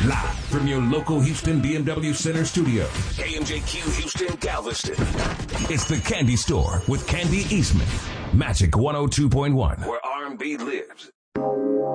Live from your local Houston BMW Center studio, KMJQ Houston, Galveston. It's the Candy Store with Candy Eastman. Magic 102.1, where R&B lives.